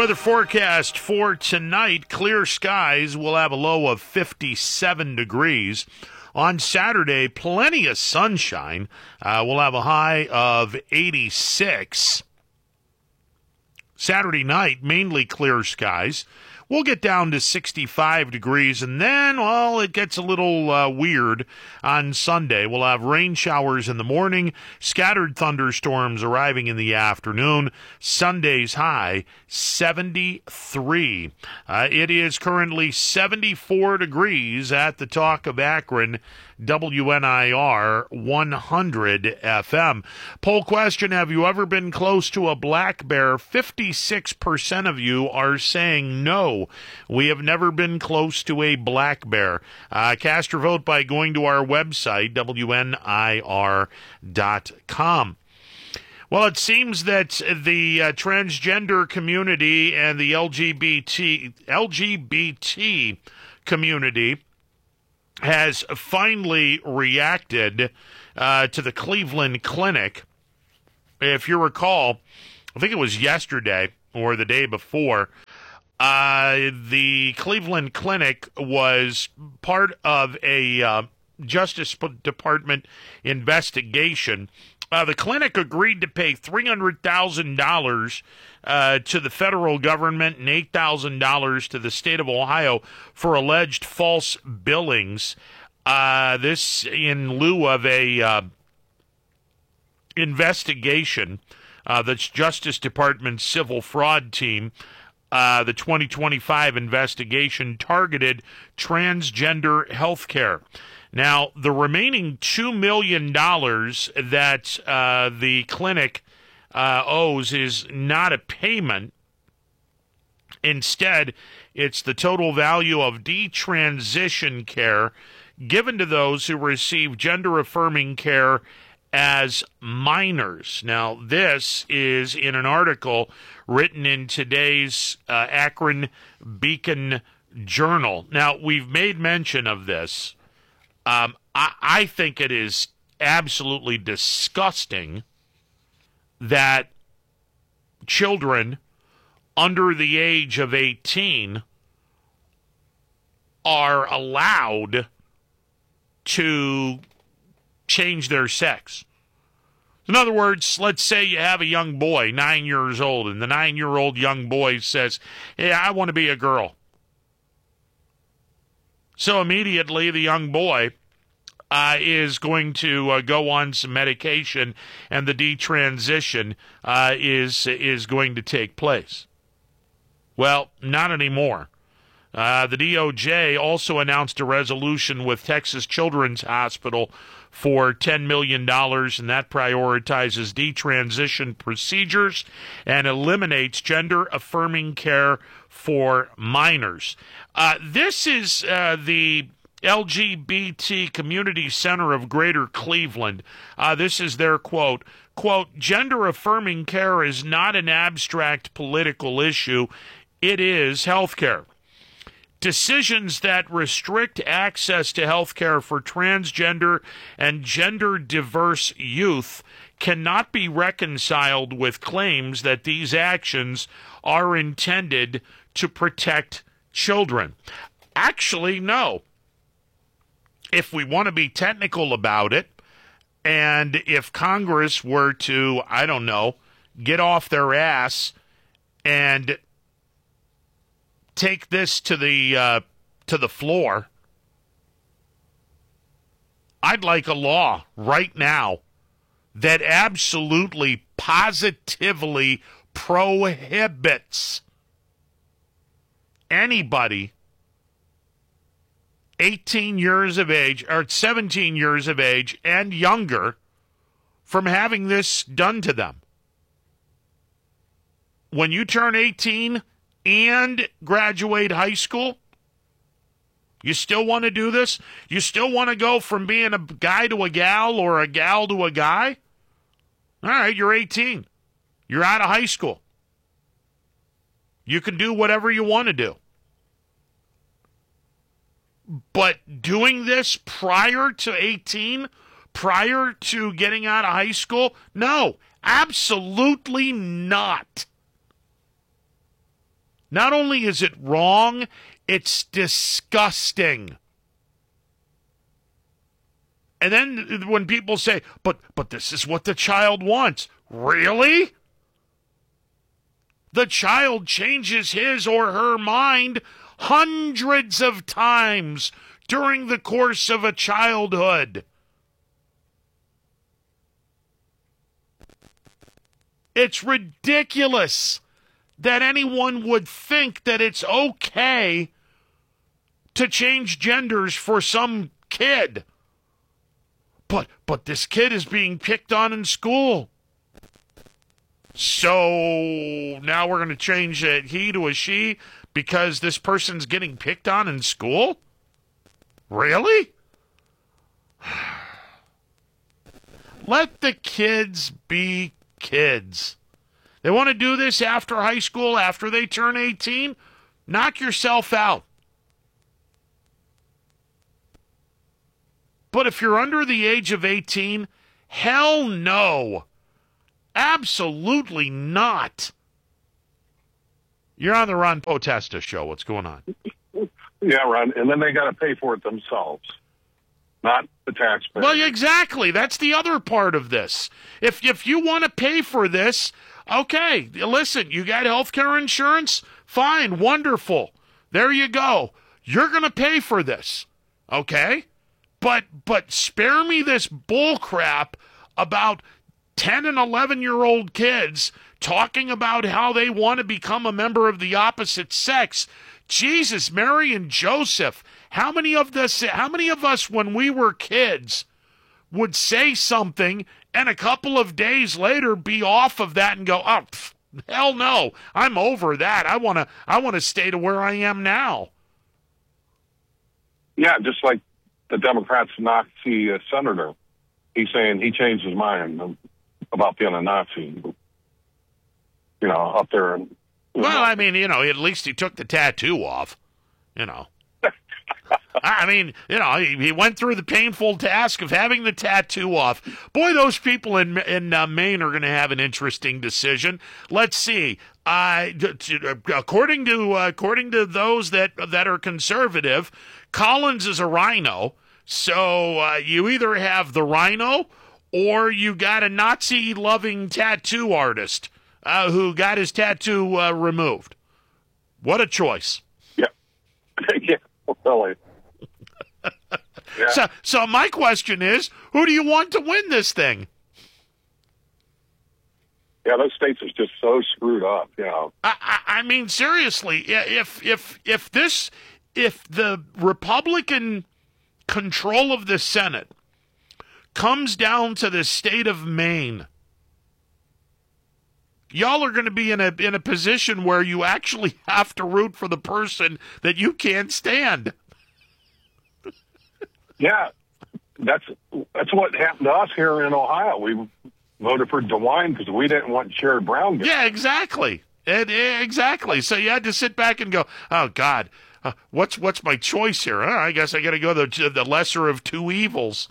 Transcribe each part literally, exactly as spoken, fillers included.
weather forecast for tonight, clear skies. We'll have a low of fifty-seven degrees. On Saturday, plenty of sunshine. Uh, we'll have a high of eighty-six. Saturday night, mainly clear skies. We'll get down to sixty-five degrees, and then, well, it gets a little uh, weird on Sunday. We'll have rain showers in the morning, scattered thunderstorms arriving in the afternoon. Sunday's high, seventy-three. Uh, it is currently seventy-four degrees at the Talk of Akron, W N I R one hundred F M. Poll question, have you ever been close to a black bear? fifty-six percent of you are saying no. We have never been close to a black bear. Uh, cast your vote by going to our website, W N I R dot com. Well, it seems that the uh, transgender community and the L G B T, L G B T community has finally reacted uh, to the Cleveland Clinic. If you recall, I think it was yesterday or the day before, uh, the Cleveland Clinic was part of a uh, Justice Department investigation. Uh, the clinic agreed to pay three hundred thousand dollars uh, to the federal government and eight thousand dollars to the state of Ohio for alleged false billings. Uh, this in lieu of a uh, investigation. Uh, the Justice Department civil fraud team, uh, the twenty twenty-five investigation targeted transgender health care. Now, the remaining two million dollars that uh, the clinic uh, owes is not a payment. Instead, it's the total value of detransition care given to those who receive gender-affirming care as minors. Now, this is in an article written in today's uh, Akron Beacon Journal. Now, we've made mention of this. Um, I, I think it is absolutely disgusting that children under the age of eighteen are allowed to change their sex. In other words, let's say you have a young boy, nine years old, and the nine-year-old young boy says, "Hey, I want to be a girl." So immediately the young boy uh, is going to uh, go on some medication, and the detransition uh, is is going to take place. Well, not anymore. Uh, the D O J also announced a resolution with Texas Children's Hospital for ten million dollars, and that prioritizes detransition procedures and eliminates gender-affirming care for minors. Uh, this is uh, the L G B T Community Center of Greater Cleveland. Uh, this is their quote. Quote, "Gender-affirming care is not an abstract political issue. It is health care. Decisions that restrict access to health care for transgender and gender-diverse youth cannot be reconciled with claims that these actions are intended to protect children." Actually, no. If we want to be technical about it, and if Congress were to, I don't know, get off their ass and take this to the uh, to the floor, I'd like a law right now that absolutely, positively prohibits anybody eighteen years of age or seventeen years of age and younger from having this done to them. When you turn eighteen and graduate high school, you still want to do this? You still want to go from being a guy to a gal or a gal to a guy? All right, you're eighteen. You're out of high school. You can do whatever you want to do. But doing this prior to eighteen, prior to getting out of high school, no, absolutely not. Not only is it wrong, it's disgusting. And then when people say, but but this is what the child wants. Really? The child changes his or her mind hundreds of times during the course of a childhood. It's ridiculous that anyone would think that it's okay to change genders for some kid. But but this kid is being picked on in school. So now we're going to change a he to a she because this person's getting picked on in school? Really? Let the kids be kids. They want to do this after high school, after they turn eighteen? Knock yourself out. But if you're under the age of eighteen, hell no. Absolutely not. You're on the Ron Potesta show. What's going on? Yeah, Ron. And then they got to pay for it themselves, not the taxpayer. Well, exactly. That's the other part of this. If if you want to pay for this, okay, listen, you got health care insurance? Fine, wonderful. There you go. You're going to pay for this, okay? But but spare me this bull crap about ten and eleven-year-old kids talking about how they want to become a member of the opposite sex. Jesus, Mary and Joseph, how many of this, how many of us when we were kids would say something and a couple of days later be off of that and go, oh, pff, hell no, I'm over that. I want to I want to stay to where I am now. Yeah, just like the Democrats Nazi uh, senator. He's saying he changed his mind about being a Nazi. You know, up there. And, well, know. I mean, you know, at least he took the tattoo off. You know. I mean, you know, he, he went through the painful task of having the tattoo off. Boy, those people in in uh, Maine are going to have an interesting decision. Let's see. Uh, according to uh, according to those that that are conservative, Collins is a rhino. So uh, you either have the rhino or you got a Nazi-loving tattoo artist uh, who got his tattoo uh, removed. What a choice. Yeah. Yeah, really. Yeah. So, so my question is, who do you want to win this thing? Yeah, those states are just so screwed up, you know. I, I, I mean, seriously, if if if this, if the Republican control of the Senate comes down to the state of Maine, y'all are going to be in a in a position where you actually have to root for the person that you can't stand. Yeah, that's that's what happened to us here in Ohio. We voted for DeWine because we didn't want Sherrod Brown. Yeah, exactly. It, exactly. So you had to sit back and go, oh, God, uh, what's what's my choice here? Uh, I guess I got to go the the lesser of two evils.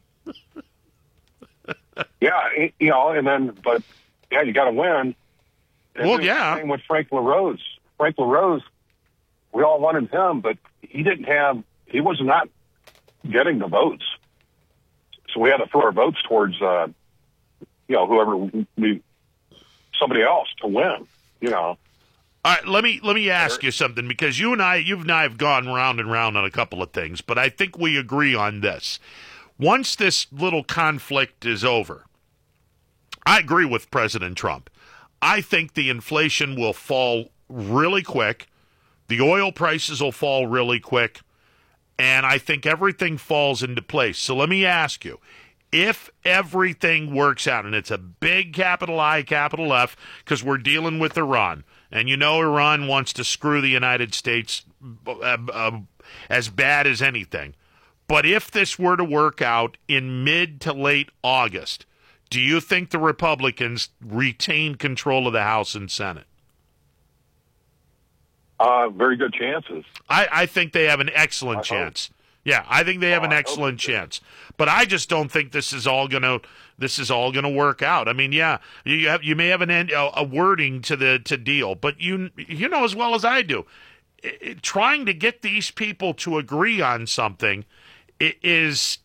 Yeah, you know, and then, but, yeah, you got to win. And well, yeah. Same with Frank LaRose. Frank LaRose, we all wanted him, but he didn't have, he was not getting the votes. So we had to throw our votes towards, uh, you know, whoever we, somebody else to win, you know. All right, let me let me ask you something, because you and I, you and I have gone round and round on a couple of things, but I think we agree on this. Once this little conflict is over, I agree with President Trump. I think the inflation will fall really quick. The oil prices will fall really quick. And I think everything falls into place. So let me ask you, if everything works out, and it's a big capital I, capital F, because we're dealing with Iran, and you know Iran wants to screw the United States uh, uh, as bad as anything. But if this were to work out in mid to late August, do you think the Republicans retain control of the House and Senate? Uh, very good chances. I, I think they have an excellent I chance. Yeah, I think they have Oh, an I hope excellent they do. chance. But I just don't think this is all gonna this is all gonna work out. I mean, yeah, you have you may have an end, a, a wording to the to deal, but you you know as well as I do, i i- trying to get these people to agree on something i- is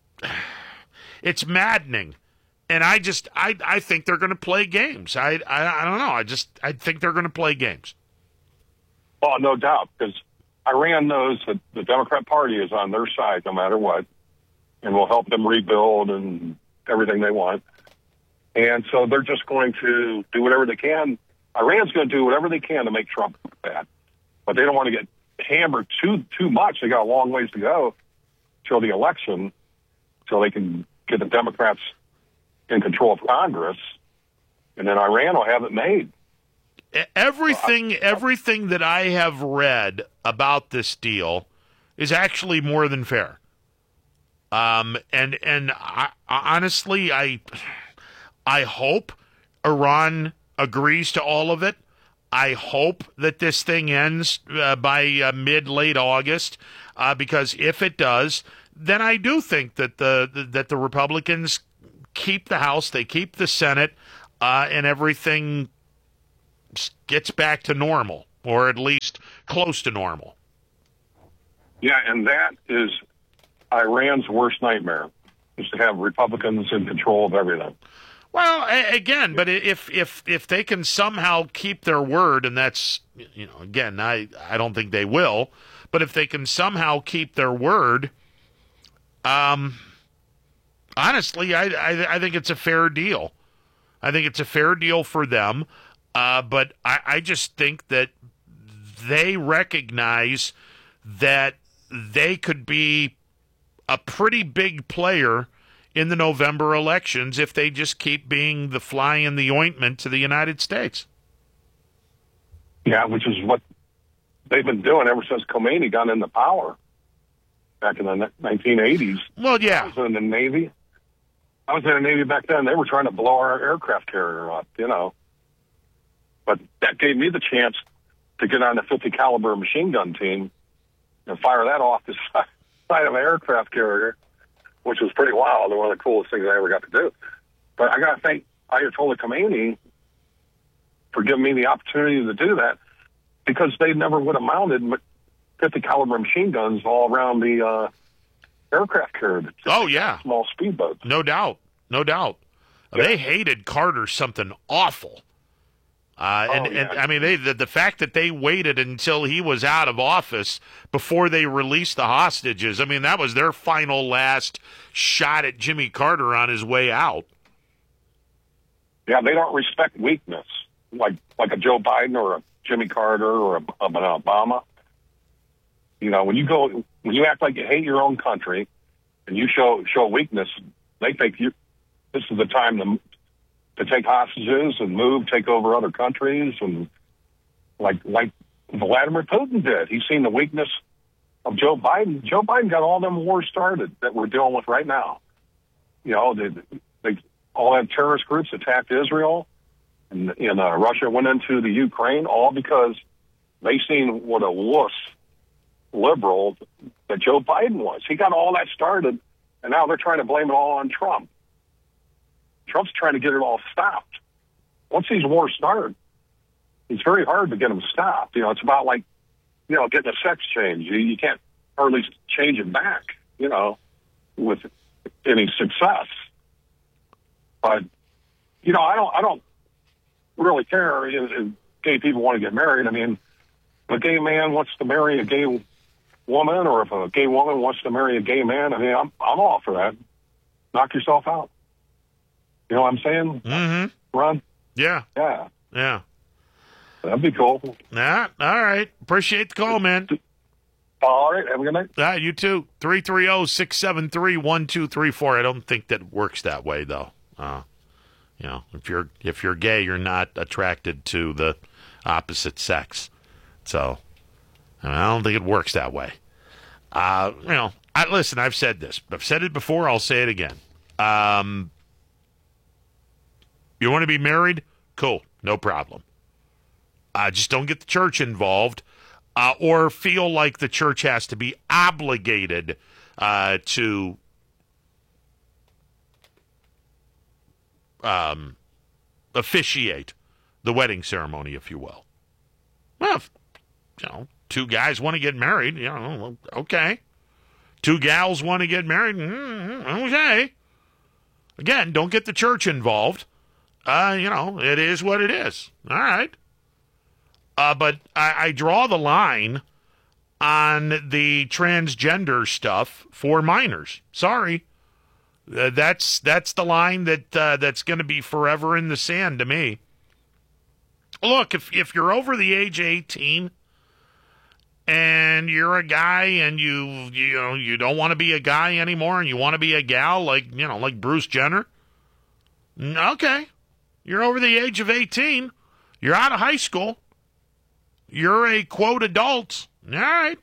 it's maddening. And I just I I think they're going to play games. I, I I don't know. I just I think they're going to play games. Oh, no doubt, because Iran knows that the Democrat Party is on their side no matter what, and will help them rebuild and everything they want. And so they're just going to do whatever they can. Iran's going to do whatever they can to make Trump look bad, but they don't want to get hammered too too much. They got a long ways to go till the election, so they can get the Democrats in control of Congress, and then Iran will have it made. Everything everything that I have read about this deal is actually more than fair. Um, and and I, honestly, I I hope Iran agrees to all of it. I hope that this thing ends uh, by uh, mid late August, uh, because if it does, then I do think that the, the that the Republicans keep the House, they keep the Senate, uh, and everything gets back to normal, or at least close to normal. Yeah, and that is Iran's worst nightmare, is to have Republicans in control of everything. Well, a- again, but if if if they can somehow keep their word, and that's, you know, again, I I don't think they will, but if they can somehow keep their word, um, honestly, I I, I think it's a fair deal. I think it's a fair deal for them, uh, but I, I just think that they recognize that they could be a pretty big player in the November elections if they just keep being the fly in the ointment to the United States. Yeah, which is what they've been doing ever since Khomeini got into power back in the nineteen eighties. Well, I yeah. was in the Navy. I was in the Navy back then. They were trying to blow our aircraft carrier up, you know. But that gave me the chance to get on the fifty caliber machine gun team and fire that off the side of an aircraft carrier, which was pretty wild and one of the coolest things I ever got to do. But I got to thank Ayatollah Khomeini for giving me the opportunity to do that, because they never would have mounted fifty caliber machine guns all around the uh, aircraft carrier. Oh, yeah. Small speedboats. No doubt. No doubt. Yeah. They hated Carter something awful. Uh, and, Oh, yeah. and I mean, they the, the fact that they waited until he was out of office before they released the hostages, I mean, that was their final last shot at Jimmy Carter on his way out. Yeah, they don't respect weakness, like like a Joe Biden or a Jimmy Carter or a, an Obama. You know, when you go, when you act like you hate your own country and you show show weakness, they think you this is the time to to take hostages and move, take over other countries, and like like Vladimir Putin did. He's seen the weakness of Joe Biden. Joe Biden got all them wars started that we're dealing with right now. You know, they, they all have terrorist groups attacked Israel, and, and uh, Russia went into the Ukraine, all because they seen what a wuss liberal that Joe Biden was. He got all that started, and now they're trying to blame it all on Trump. Trump's trying to get it all stopped. Once these wars start, it's very hard to get them stopped. You know, it's about like, you know, getting a sex change. You, you can't hardly change it back, you know, with any success. But, you know, I don't, I don't really care if, if gay people want to get married. I mean, if a gay man wants to marry a gay woman, or if a gay woman wants to marry a gay man, I mean, I'm, I'm all for that. Knock yourself out. You know what I'm saying? Mm-hmm. Ron? Yeah. Yeah. Yeah. That'd be cool. Nah, all right. Appreciate the call, man. All right. Have a good night. Ah, you too. three three zero, six seven three, one two three four. I don't think that works that way, though. Uh, you know, if you're if you're gay, you're not attracted to the opposite sex. So, I, mean, I don't think it works that way. Uh, you know, I, listen, I've said this. I've said it before. I'll say it again. Um, you want to be married? Cool. No problem. Uh, just don't get the church involved. uh, or feel like the church has to be obligated uh, to um, officiate the wedding ceremony, if you will. Well, if, you know, two guys want to get married, you know, okay. Two gals want to get married, okay. Again, don't get the church involved. Uh, you know, it is what it is. All right. Uh, but I, I draw the line on the transgender stuff for minors. Sorry. Uh, that's that's the line that uh, that's going to be forever in the sand to me. Look, if if you're over the age of eighteen and you're a guy and you you know you don't want to be a guy anymore and you want to be a gal like you know like Bruce Jenner, okay, you're over the age of eighteen, you're out of high school, you're a quote adult, all right.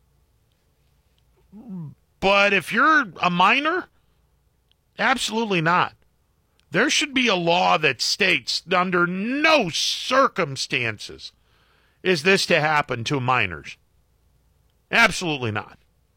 But if you're a minor, absolutely not. There should be a law that states under no circumstances is this to happen to minors. Absolutely not.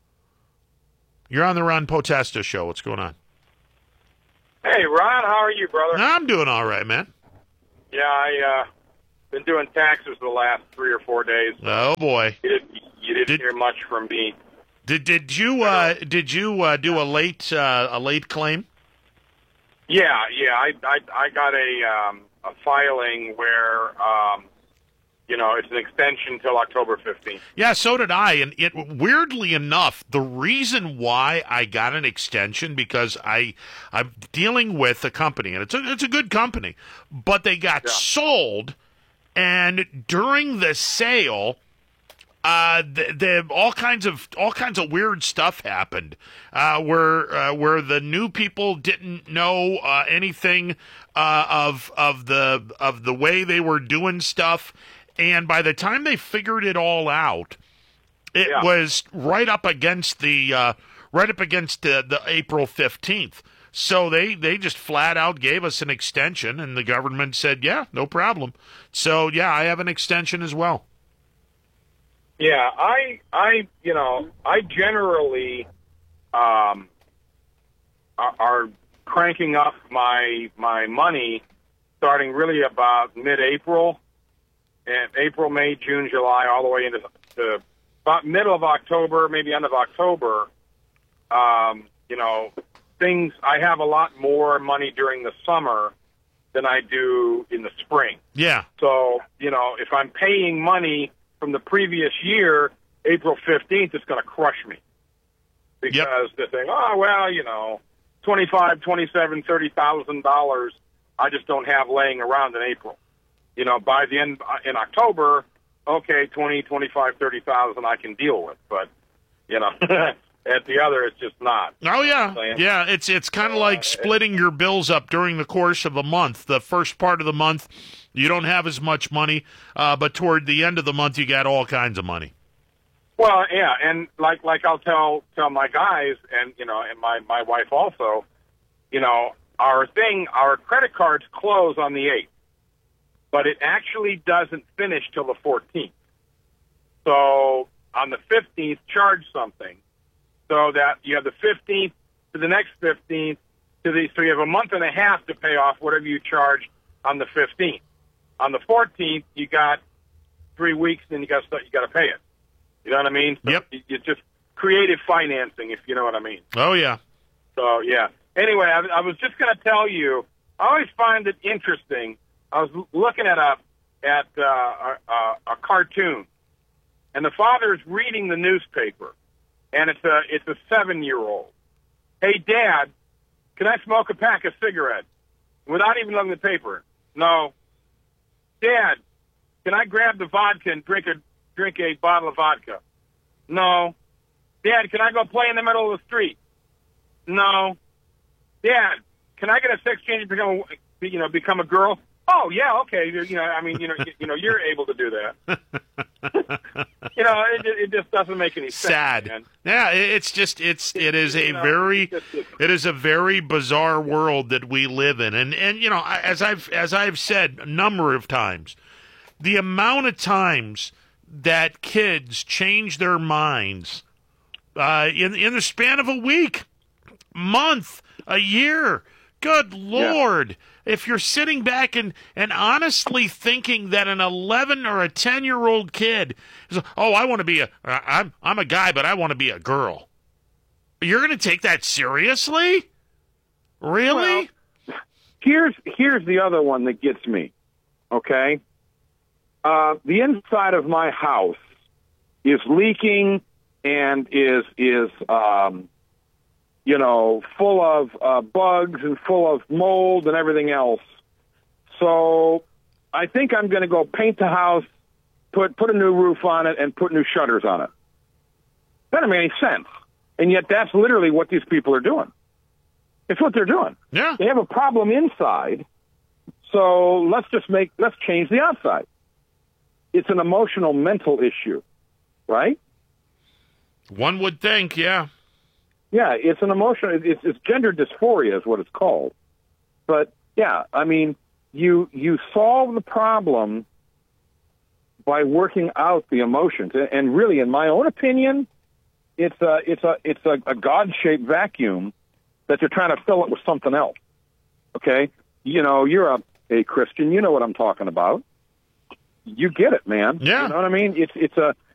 You're on the Ron Potesta Show. What's going on? Hey, Ron, how are you, brother? I'm doing all right, man. Yeah, I uh been doing taxes the last three or four days. Oh boy, You didn't, you didn't Did- hear much from me. did did you uh, did you uh, do a late uh, a late claim? Yeah, yeah, I I, I got a um, a filing where um, you know it's an extension till October fifteenth. Yeah, so did I. And it weirdly enough, the reason why I got an extension because I I'm dealing with a company, and it's a it's a good company, but they got Yeah. sold, and during the sale, uh, the, the all kinds of all kinds of weird stuff happened, uh, where uh, where the new people didn't know uh, anything uh, of of the of the way they were doing stuff. And by the time they figured it all out, it Yeah. was right up against the uh, right up against the, the April fifteenth. So they, they just flat out gave us an extension, and the government said, "Yeah, no problem." So yeah, I have an extension as well. Yeah, I I you know I generally um are, are cranking up my my money starting really about mid-April. And April, May, June, July, all the way into to about middle of October, maybe end of October. Um, you know, things. I have a lot more money during the summer than I do in the spring. Yeah, So, you know, if I'm paying money from the previous year, April fifteenth, it's going to crush me because they're saying, "Oh, well, you know, twenty-five, twenty-seven, thirty thousand dollars. I just don't have laying around in April." You know, by the end in October, okay, twenty, twenty-five, thirty thousand I can deal with, but you know, at the other, it's just not. oh yeah, Saying. yeah. It's it's kind of So, like uh, splitting your bills up during the course of a month. The first part of the month, you don't have as much money, uh, but toward the end of the month, you got all kinds of money. Well, yeah, and like like I'll tell tell my guys, and you know, and my my wife also, you know, our thing, our credit cards close on the eighth. But it actually doesn't finish till the fourteenth. So on the fifteenth, charge something so that you have the fifteenth to the next fifteenth to the so you have a month and a half to pay off whatever you charge on the fifteenth. On the fourteenth, you got three weeks, then you got you got to pay it. You know what I mean? So Yep. It's just creative financing, if you know what I mean. Oh yeah, So yeah. Anyway, I, I was just going to tell you. I always find it interesting. I was l- looking at a at uh, a, a, a cartoon, and the father is reading the newspaper, and it's a it's a seven year old. Hey, Dad, can I smoke a pack of cigarettes without even looking at the paper? No. Dad, can I grab the vodka and drink a drink a bottle of vodka? No. Dad, can I go play in the middle of the street? No. Dad, can I get a sex change and become a, you know become a girl? Oh yeah, okay. You know, I mean, you know, you, you know, you're able to do that. you know, it, it just doesn't make any sense. sad. Man. Yeah, it- it's just it's it is a You know, very it's just- it is a very bizarre world that we live in, and and you know as I've as I've said a number of times, the amount of times that kids change their minds uh, in in the span of a week, month, a year. Good Lord. Yeah. If you're sitting back and, and honestly thinking that an eleven or a ten-year-old kid is, oh, I want to be a, I'm, I'm a guy, but I want to be a girl. You're going to take that seriously? Really? Well, here's, here's the other one that gets me, okay? Uh, the inside of my house is leaking and is, is, um, you know, full of uh, bugs and full of mold and everything else. So I think I'm going to go paint the house, put put a new roof on it, and put new shutters on it. That doesn't make any sense. And yet that's literally what these people are doing. It's what they're doing. Yeah. They have a problem inside, so let's just make, let's change the outside. It's an emotional, mental issue, right? One would think, yeah. Yeah, it's an emotional, it's, it's gender dysphoria is what it's called. But, yeah, I mean, you you solve the problem by working out the emotions. And really, in my own opinion, it's a, it's a, it's a, a God-shaped vacuum that you're trying to fill it with something else, okay? You know, you're a, a Christian. You know what I'm talking about. You get it, man. Yeah. You know what I mean? It's, it's, a,